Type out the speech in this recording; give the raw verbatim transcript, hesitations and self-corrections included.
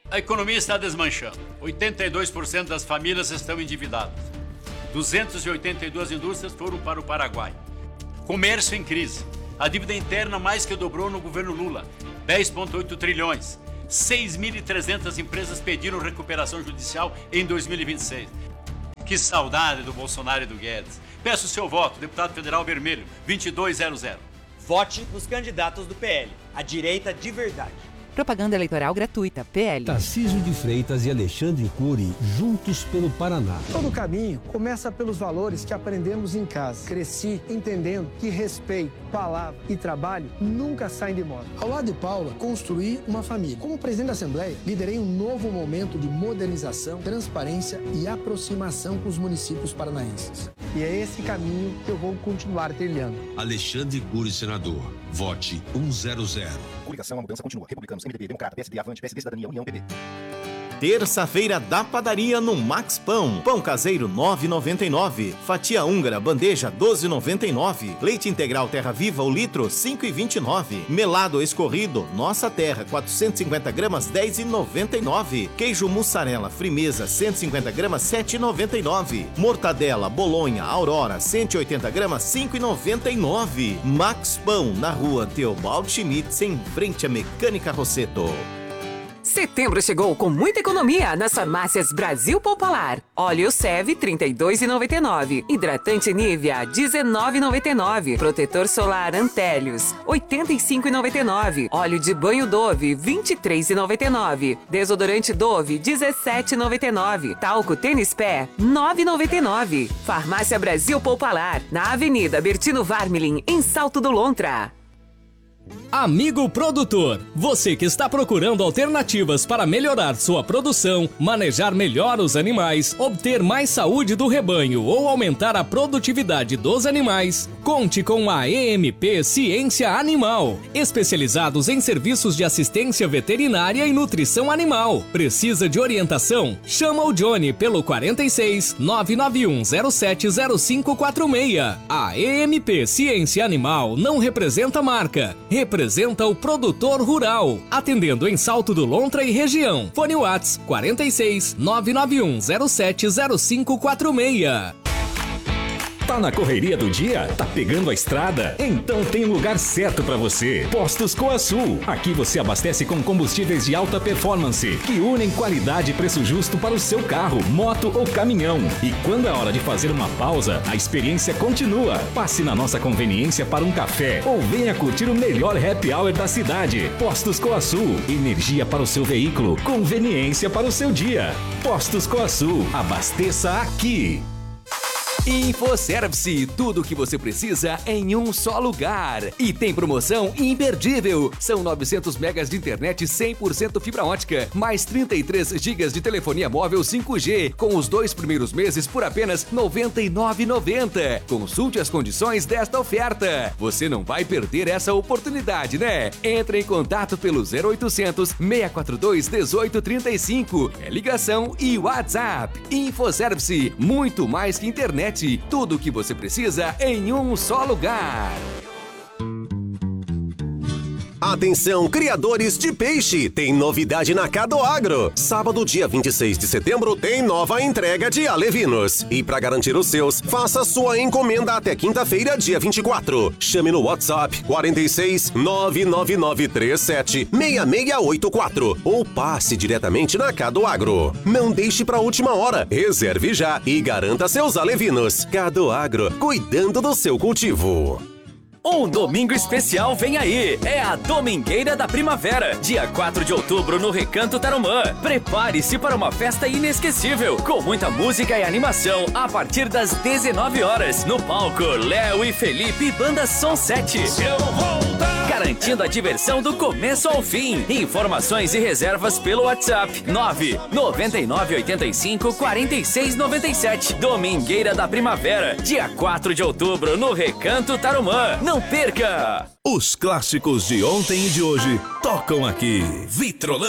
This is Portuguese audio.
A economia está desmanchando. oitenta e dois por cento das famílias estão endividadas. duzentas e oitenta e duas indústrias foram para o Paraguai. Comércio em crise. A dívida interna mais que dobrou no governo Lula, dez vírgula oito trilhões. seis mil e trezentas empresas pediram recuperação judicial em dois mil e vinte e seis. Que saudade do Bolsonaro e do Guedes. Peço o seu voto, deputado federal vermelho, vinte e dois zero zero. Vote nos candidatos do P L, a direita de verdade. Propaganda eleitoral gratuita, P L. Tarcísio de Freitas e Alexandre Cury, juntos pelo Paraná. Todo caminho começa pelos valores que aprendemos em casa. Cresci entendendo que respeito, palavra e trabalho nunca saem de moda. Ao lado de Paula, construí uma família. Como presidente da Assembleia, liderei um novo momento de modernização, transparência e aproximação com os municípios paranaenses. E é esse caminho que eu vou continuar trilhando. Alexandre Cury, senador. Vote cento. Coligação, a mudança continua. Republicanos, M D B, Democrata, P S D, Avante, P S D, Cidadania, União, P B. Terça-feira da padaria no Max Pão. Pão caseiro nove reais e noventa e nove centavos. Fatia húngara bandeja doze reais e noventa e nove centavos. Leite integral Terra Viva o litro cinco reais e vinte e nove centavos. Melado escorrido Nossa Terra quatrocentos e cinquenta gramas dez reais e noventa e nove centavos. Queijo mussarela Frimeza cento e cinquenta gramas sete reais e noventa e nove centavos. Mortadela Bolonha Aurora cento e oitenta gramas cinco reais e noventa e nove centavos. Max Pão na rua Teobaldo Schmitz em frente à Mecânica Rosseto. Setembro chegou com muita economia nas farmácias Brasil Popular. Óleo Seve trinta e dois reais e noventa e nove centavos. Hidratante Nivea dezenove reais e noventa e nove centavos. Protetor solar Antélios oitenta e cinco reais e noventa e nove centavos. Óleo de banho Dove vinte e três reais e noventa e nove centavos. Desodorante Dove dezessete reais e noventa e nove centavos. Talco Tênis Pé nove reais e noventa e nove centavos. Farmácia Brasil Popular na Avenida Bertino Varmelin em Salto do Lontra. Amigo produtor, você que está procurando alternativas para melhorar sua produção, manejar melhor os animais, obter mais saúde do rebanho ou aumentar a produtividade dos animais, conte com a E M P Ciência Animal, especializados em serviços de assistência veterinária e nutrição animal. Precisa de orientação? Chama o Johnny pelo quarenta e seis, nove nove um zero sete zero cinco quatro seis. A E M P Ciência Animal não representa marca, representa o produtor rural, atendendo em Salto do Lontra e região. Fone Whats quarenta e seis, nove nove um zero sete zero cinco quatro seis. Tá na correria do dia? Tá pegando a estrada? Então tem lugar certo para você. Postos Coasul. Aqui você abastece com combustíveis de alta performance, que unem qualidade e preço justo para o seu carro, moto ou caminhão. E quando é hora de fazer uma pausa, a experiência continua. Passe na nossa conveniência para um café ou venha curtir o melhor happy hour da cidade. Postos Coasul. Energia para o seu veículo, conveniência para o seu dia. Postos Coasul. Abasteça aqui. InfoService, tudo o que você precisa em um só lugar. E tem promoção imperdível. São novecentos megas de internet cem por cento fibra ótica, mais trinta e três gigas de telefonia móvel cinco G, com os dois primeiros meses por apenas noventa e nove reais e noventa centavos. Consulte as condições desta oferta. Você não vai perder essa oportunidade, né? Entre em contato pelo zero oitocentos, seis quatro dois, um oito três cinco. É ligação e WhatsApp. InfoService, muito mais que internet. Tudo o que você precisa em um só lugar. Atenção, criadores de peixe! Tem novidade na Cadoagro. Sábado, dia vinte e seis de setembro, tem nova entrega de alevinos. E para garantir os seus, faça sua encomenda até quinta-feira, dia vinte e quatro. Chame no WhatsApp quarenta e seis, nove nove nove três sete, seis seis oito quatro ou passe diretamente na Cadoagro. Não deixe para a última hora. Reserve já e garanta seus alevinos. Cadoagro, cuidando do seu cultivo. Um domingo especial vem aí, é a Domingueira da Primavera, dia quatro de outubro no Recanto Tarumã. Prepare-se para uma festa inesquecível, com muita música e animação a partir das dezenove horas, no palco Léo e Felipe Banda Som sete. Garantindo a diversão do começo ao fim. Informações e reservas pelo WhatsApp nove nove nove oito cinco, quatro seis nove sete. Domingueira da Primavera, dia quatro de outubro no Recanto Tarumã. Não perca! Os clássicos de ontem e de hoje tocam aqui. Vitrolan.